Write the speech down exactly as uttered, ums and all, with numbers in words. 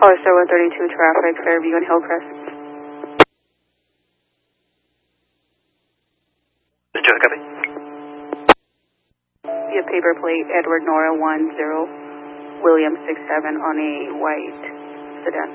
Hollister one thirty-two traffic, Fairview and Hillcrest. Joe, copy. Via paper plate, Edward Nora one zero, William six seven on a white sedan.